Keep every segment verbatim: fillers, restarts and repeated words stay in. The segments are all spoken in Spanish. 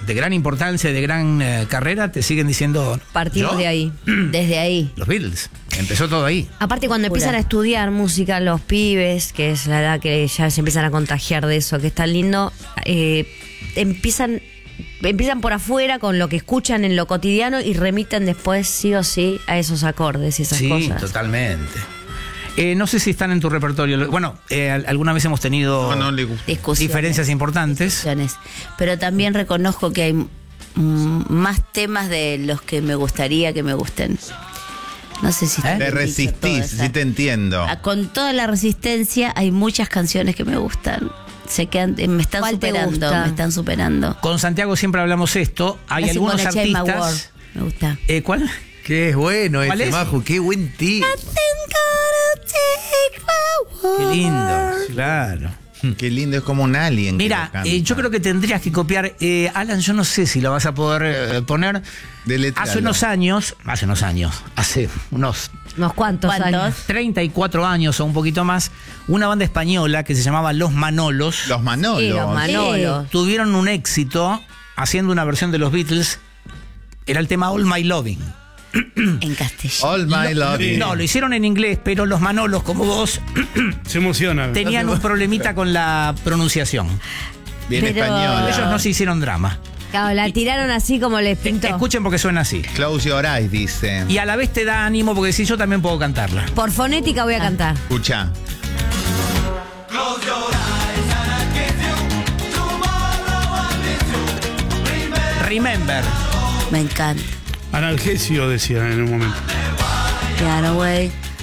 de gran importancia, de gran eh, carrera, te siguen diciendo... Partimos ¿yo? de ahí, desde ahí. Los Beatles. Empezó todo ahí. Aparte, cuando Pura. empiezan a estudiar música los pibes, que es la edad que ya se empiezan a contagiar de eso, que es tan lindo, eh, empiezan... Empiezan por afuera con lo que escuchan en lo cotidiano y remiten después sí o sí a esos acordes y esas Sí, cosas. totalmente. Eh, no sé si están en tu repertorio. Bueno, eh, alguna vez hemos tenido No, no le gusta. Discusiones. diferencias importantes. Discusiones. Pero también reconozco que hay mm, más temas de los que me gustaría que me gusten. No sé si ¿Eh? está Te bien dicho resistís, todas, sí te entiendo. Ah, con toda la resistencia hay muchas canciones que me gustan. Se quedan, eh, me están ¿Cuál te superando, gusta? me están superando. Con Santiago siempre hablamos esto. Hay La algunos Sinfonía Chema Ward, artistas... me gusta. Eh, ¿Cuál? Qué bueno ¿Cuál ese, es? Maju, qué buen tío. Qué lindo. Claro. Qué lindo, es como un alien. Mira, eh, yo creo que tendrías que copiar. Eh, Alan, yo no sé si lo vas a poder eh, poner. Deletrealo. Hace unos años, hace unos años, hace unos ¿Unos cuantos, ¿Cuántos? años? treinta y cuatro años o un poquito más, una banda española que se llamaba Los Manolos Los Manolos. Sí, los Manolos. tuvieron un éxito haciendo una versión de los Beatles. Era el tema All My Loving. En castellano. All My Love. No, lo hicieron en inglés, pero los Manolos, como vos, Se emociona. tenían un problemita con la pronunciación. Bien Pero- española. Ellos no se hicieron drama. Claro, la tiraron así como les pintó. Escuchen porque suena así. Close Your Eyes, dice. Y a la vez te da ánimo porque si yo también puedo cantarla. Por fonética voy a cantar. Escucha. Remember. Me encanta. Analgesio, decían en un momento. Get away,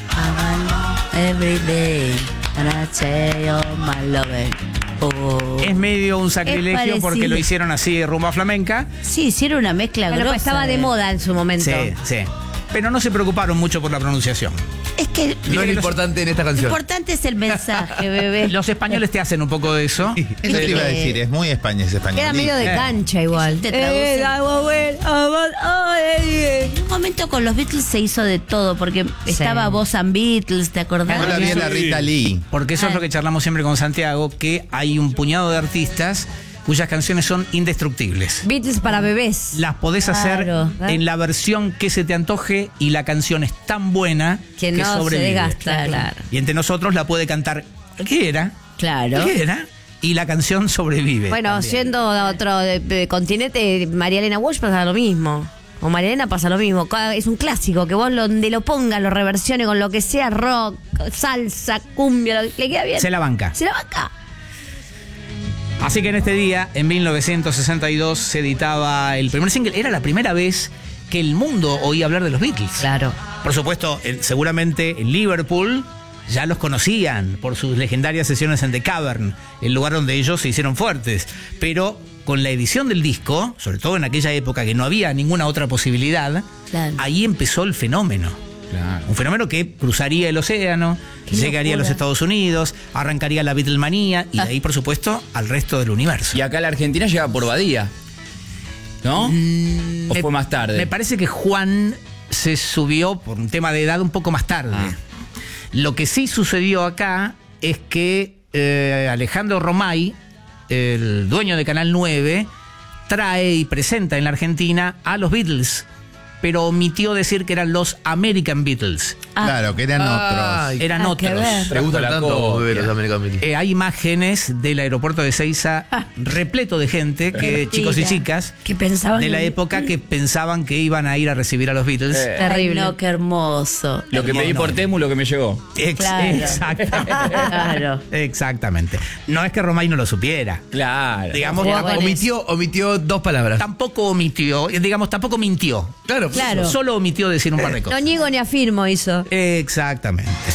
I want every day, and I say all my love. Oh. Es medio un sacrilegio parecido. porque lo hicieron así rumba flamenca. Sí, hicieron una mezcla Pero grosa. pues estaba de moda en su momento. Sí, sí. Pero no se preocuparon mucho por la pronunciación. Es que No es que lo los- importante en esta lo canción. importante es el mensaje, bebé. Los españoles te hacen un poco de eso. Eso te iba a decir, es muy español, es español. Queda medio de Eh. cancha igual. Te traduce. Eh, agua buena, agua- ay, En un momento con los Beatles se hizo de todo, porque estaba Boss and Beatles, ¿te acordás? Yo la vi en la Rita Lee. Porque eso es lo que charlamos siempre con Santiago, que hay un puñado de artistas cuyas canciones son indestructibles. Beatles para bebés. Las podés hacer Claro. en la versión que se te antoje y la canción es tan buena Que no se sobrevive. desgasta. Claro. Claro. Y entre nosotros la puede cantar cualquiera. Claro. Cualquiera. Y la canción sobrevive. Bueno, también. siendo a otro de- de continente, María Elena Walsh pasa lo mismo. O María Elena pasa lo mismo. Ca- Es un clásico, que vos lo- donde lo pongas, lo reversione con lo que sea, rock, salsa, cumbia, lo- le queda bien. Se la banca. Se la banca. Así que en este día, en mil novecientos sesenta y dos, se editaba el primer single. Era la primera vez que el mundo oía hablar de los Beatles. Claro. Por supuesto, en- seguramente en Liverpool ya los conocían por sus legendarias sesiones en The Cavern, el lugar donde ellos se hicieron fuertes. Pero con la edición del disco, sobre todo en aquella época que no había ninguna otra posibilidad, Claro. ahí empezó el fenómeno. Claro. Un fenómeno que cruzaría el océano, Qué llegaría a los locura. Estados Unidos, arrancaría la Beatlemanía y de ahí, por supuesto, al resto del universo. Y acá la Argentina llega por Badía. ¿No? ¿O Me- fue más tarde? Me parece que Juan se subió por un tema de edad un poco más tarde. Ah. Lo que sí sucedió acá es que eh, Alejandro Romay, el dueño de Canal nueve, trae y presenta en la Argentina a los Beatles, pero omitió decir que eran los American Beatles. Ah. Claro, que eran Ay, otros. Eran Ah, otros. qué ver. Me gusta la tanto copia. bebé, los American Beatles. Eh, hay imágenes del aeropuerto de Ezeiza repleto de gente, que, chicos y Mira, chicas, que pensaban de la en- época que pensaban que iban a ir a recibir a los Beatles. Eh. Terrible. Ay, no, qué hermoso. Lo que pedí por Temu, lo que me llegó. Ex- Claro. Exactamente. Claro. Exactamente. No es que Romay no lo supiera. Claro. Digamos, Pero tampoco, bueno, Omitió, omitió dos palabras. tampoco omitió, eh, digamos, tampoco mintió. Claro, Claro. Solo omitió decir un par de No cosas. niego ni afirmo hizo. Exactamente.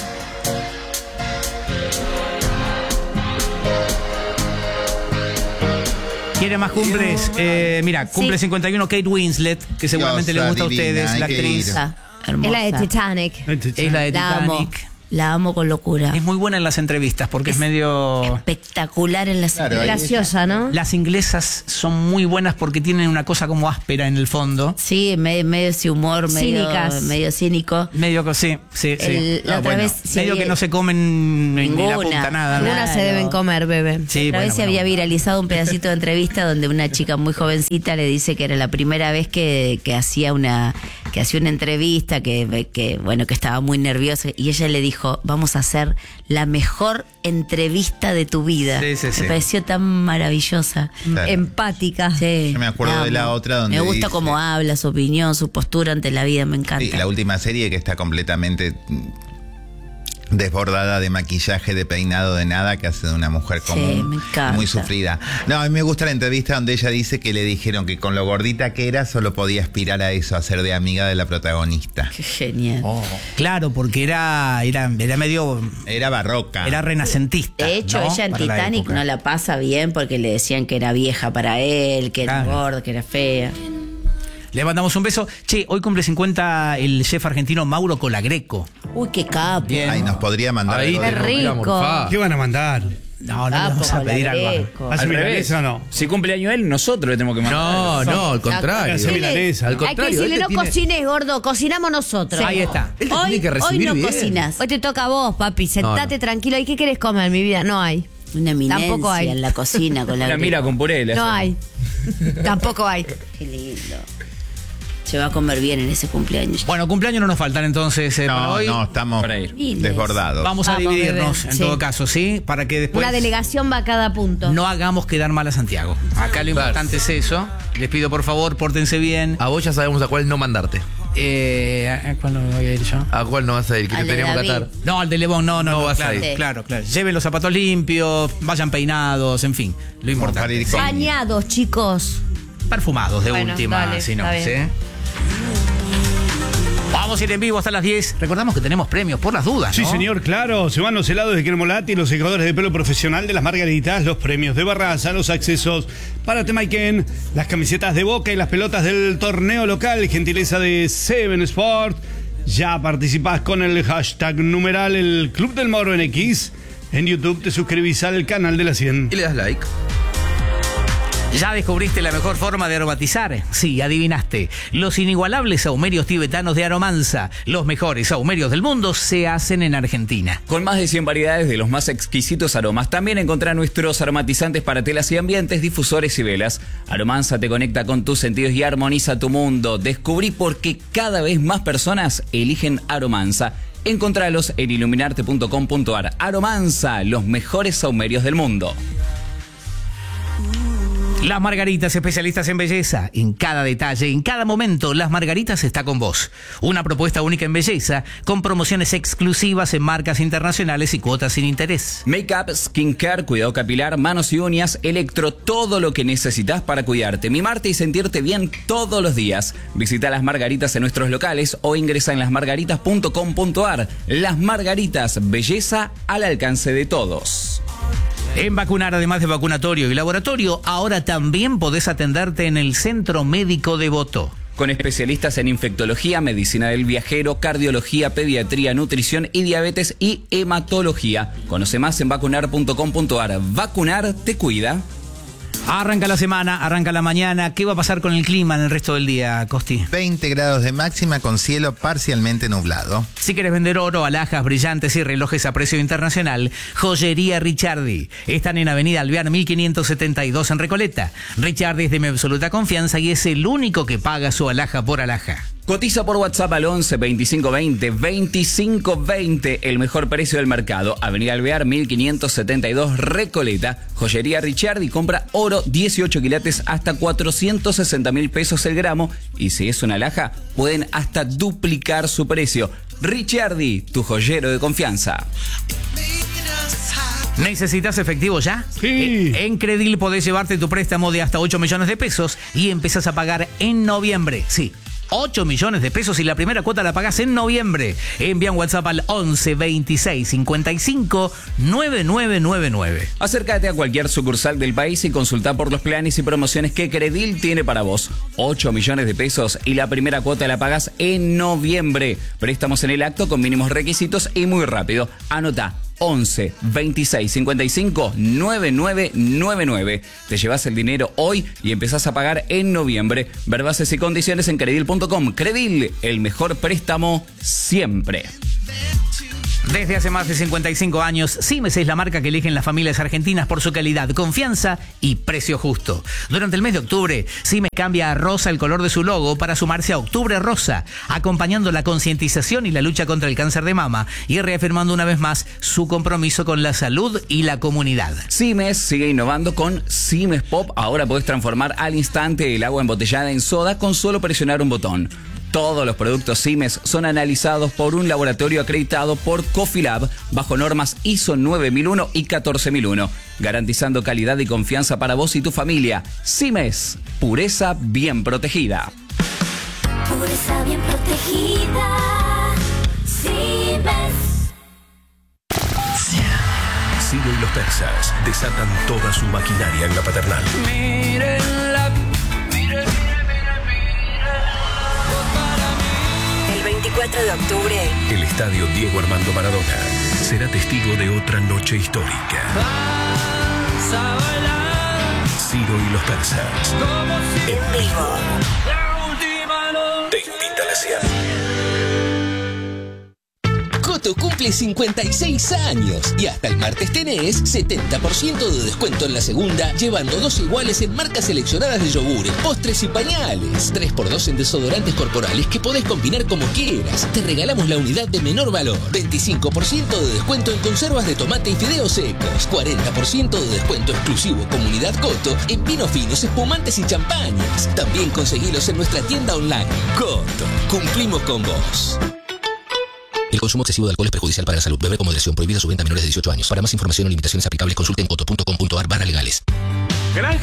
¿Quiere más cumples? Eh, mira, cumple Sí. cincuenta y uno Kate Winslet, que seguramente Diosa les gusta a divina, ustedes, hay la que actriz. ir. Ah, Es la de hermosa. Titanic. Es la de La amo. Titanic. La amo con locura. Es muy buena en las entrevistas porque es, es medio... espectacular en las Claro, ahí Graciosa, ¿no? Las inglesas son muy buenas porque tienen una cosa como áspera en el fondo. Sí, medio, medio ese humor, medio, Cínicas. medio cínico. Medio que sí, sí, sí. El- la Ah, otra bueno, vez sí medio había- que no se comen ni la Ninguna. punta nada. ¿no? Claro. Algunas se deben comer, bebé. Sí, Otra bueno, vez se bueno, había bueno. viralizado un pedacito de entrevista donde una chica muy jovencita le dice que era la primera vez que, que hacía una que hacía una entrevista, que, que bueno, que estaba muy nerviosa, y ella le dijo: vamos a hacer la mejor entrevista de tu vida. Sí, sí, Me sí. pareció tan maravillosa. Claro. Empática. Sí, Yo me acuerdo de la amo. otra donde me gusta dice- cómo habla, su opinión, su postura ante la vida, me encanta. Sí, la última serie que está completamente mm, desbordada de maquillaje, de peinado, de nada, que hace de una mujer Sí, común, me encanta. muy sufrida. No, a mí me gusta la entrevista donde ella dice que le dijeron que con lo gordita que era solo podía aspirar a eso, a ser de amiga de la protagonista. Qué genial. Oh, claro, porque era, era, era medio... Era barroca. Era renacentista. De hecho, ¿no? ella en Para la Titanic época. no la pasa bien porque le decían que era vieja para él, que era Claro. gorda, que era fea. Le mandamos un beso. Che, hoy cumple cincuenta el chef argentino Mauro Colagreco. Uy, qué capo. Bien. Ay, nos podría mandar Ahí algo Qué de- te rompí la rico. morfada. ¿Qué van a mandar? No, no le Capo, vamos a pedir algo. Colagreco. ¿Hace Al revés. milanesa o no? Si cumpleaños él, nosotros le tenemos que mandar. No, no, al contrario. Hace milanesa. Al Hay que contrario, decirle, él no te tiene- cocines, gordo, cocinamos nosotros. Ahí está. Él te Hoy, tiene que hoy recibir no bien. cocinas. Hoy te toca a vos, papi. Sentate No, no. tranquilo. ¿Y qué querés comer, mi vida? No hay. Una Tampoco hay. eminencia en la cocina con la Una mira con puré. le No hace. hay. Tampoco hay. Qué lindo. Se va a comer bien en ese cumpleaños. Bueno, cumpleaños no nos faltan entonces eh, para No, hoy. no, estamos Para ir. Miles. desbordados. Vamos a Vamos, dividirnos bebé. en Sí. todo caso, ¿sí? Para que después Una delegación va a cada punto. no hagamos quedar mal a Santiago. Acá lo Claro. importante es eso. Les pido por favor, pórtense bien. A vos ya sabemos a cuál no mandarte. Eh, ¿a- a ¿Cuál no voy a ir yo? ¿A cuál no vas a ir? Que Al te de teníamos que David. atar. No, al de Lebón, no, no, No no, vas claro, a ir. claro, claro. Lleven los zapatos limpios, vayan peinados, en fin, lo para importante. ir con- Bañados, chicos. Perfumados de Bueno, última, dale, si no, está ¿sí? bien. Vamos a ir en vivo hasta las diez. Recordamos que tenemos premios por las dudas, Sí, ¿no? señor, claro. Se van los helados de Cremolati, los secadores de pelo profesional de las Margaritas, los premios de Barraza, los accesos para Temaiken, las camisetas de Boca y las pelotas del torneo local, gentileza de Seven Sport. Ya participás con el hashtag numeral el Club del Moro en X. En YouTube te suscribís al canal de la cien. Y le das like. ¿Ya descubriste la mejor forma de aromatizar? Sí, adivinaste. Los inigualables saumerios tibetanos de Aromanza. Los mejores saumerios del mundo se hacen en Argentina. Con más de cien variedades de los más exquisitos aromas, también encontrá nuestros aromatizantes para telas y ambientes, difusores y velas. Aromanza te conecta con tus sentidos y armoniza tu mundo. Descubrí por qué cada vez más personas eligen Aromanza. Encontralos en iluminarte punto com punto ar. Aromanza, los mejores saumerios del mundo. Las Margaritas, especialistas en belleza. En cada detalle, en cada momento, Las Margaritas está con vos. Una propuesta única en belleza, con promociones exclusivas en marcas internacionales y cuotas sin interés. Make-up, skincare, cuidado capilar, manos y uñas, electro, todo lo que necesitas para cuidarte, mimarte y sentirte bien todos los días. Visita Las Margaritas en nuestros locales o ingresa en las margaritas punto com punto ar. Las Margaritas, belleza al alcance de todos. En Vacunar, además de vacunatorio y laboratorio, ahora también podés atenderte en el Centro Médico Devoto. Con especialistas en infectología, medicina del viajero, cardiología, pediatría, nutrición y diabetes y hematología. Conoce más en vacunar punto com punto ar. Vacunar te cuida. Arranca la semana, arranca la mañana. ¿Qué va a pasar con el clima en el resto del día, Costi? veinte grados de máxima con cielo parcialmente nublado. Si quieres vender oro, alhajas, brillantes y relojes a precio internacional, Joyería Ricciardi. Están en Avenida Alvear mil quinientos setenta y dos en Recoleta. Ricciardi es de mi absoluta confianza y es el único que paga su alhaja por alhaja. Cotiza por WhatsApp al once veinticinco veinte veinticinco veinte, el mejor precio del mercado. Avenida Alvear mil quinientos setenta y dos Recoleta. Joyería Ricciardi, compra oro dieciocho quilates hasta cuatrocientos sesenta mil pesos el gramo. Y si es una alhaja, pueden hasta duplicar su precio. Ricciardi, tu joyero de confianza. ¿Necesitas efectivo ya? Sí. En, en Credil podés llevarte tu préstamo de hasta ocho millones de pesos y empezás a pagar en noviembre. Sí. ocho millones de pesos y la primera cuota la pagás en noviembre. Envía un WhatsApp al once veintiséis cincuenta y cinco noventa y nueve noventa y nueve. Acércate a cualquier sucursal del país y consulta por los planes y promociones que Credil tiene para vos. ocho millones de pesos y la primera cuota la pagas en noviembre. Préstamos en el acto con mínimos requisitos y muy rápido. Anota once veintiséis cincuenta y cinco noventa y nueve noventa y nueve. Te llevas el dinero hoy y empezás a pagar en noviembre. Ver bases y condiciones en credil punto com. Credil, el mejor préstamo siempre. Desde hace más de cincuenta y cinco años, Simes es la marca que eligen las familias argentinas por su calidad, confianza y precio justo. Durante el mes de octubre, Simes cambia a rosa el color de su logo para sumarse a Octubre Rosa, acompañando la concientización y la lucha contra el cáncer de mama y reafirmando una vez más su compromiso con la salud y la comunidad. Simes sigue innovando con Simes Pop. Ahora podés transformar al instante el agua embotellada en soda con solo presionar un botón. Todos los productos Simes son analizados por un laboratorio acreditado por Cofilab bajo normas I S O nueve mil uno y catorce mil uno, garantizando calidad y confianza para vos y tu familia. Simes, pureza bien protegida. Pureza bien protegida. Simes. Ciro y los persas desatan toda su maquinaria en la paternal. Mírenla. veinticuatro de octubre. El estadio Diego Armando Maradona será testigo de otra noche histórica. Ciro y los persas. En vivo. Te invita a la cena. Coto cumple cincuenta y seis años y hasta el martes tenés setenta por ciento de descuento en la segunda, llevando dos iguales en marcas seleccionadas de yogures, postres y pañales. tres por dos en desodorantes corporales que podés combinar como quieras. Te regalamos la unidad de menor valor. veinticinco por ciento de descuento en conservas de tomate y fideos secos. cuarenta por ciento de descuento exclusivo Comunidad Coto en vinos finos, espumantes y champañas. También conseguilos en nuestra tienda online. Coto, cumplimos con vos. El consumo excesivo de alcohol es perjudicial para la salud. Beber con moderación. Prohibida su venta a menores de dieciocho años. Para más información o limitaciones aplicables, consulte en coto punto com punto ar barra legales.